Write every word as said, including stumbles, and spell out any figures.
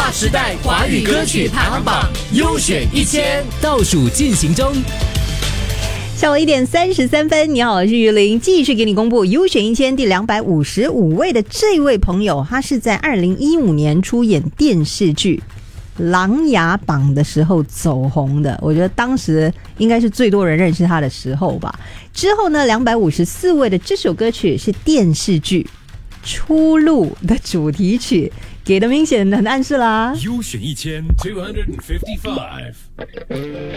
大时代华语歌曲排行榜优选一千倒数进行中。 下午一点三十三分，你好，我是于林，继续给你公布优选一千第两百五十五位的这位朋友，他是在二零一五年出演电视剧《琅琊榜》的时候走红的，我觉得当时应该是最多人认识他的时候吧。之后呢，两百五十四位的这首歌曲是电视剧《出路》的主题曲，给的明显很暗示啦。 优选一千 two hundred fifty-five。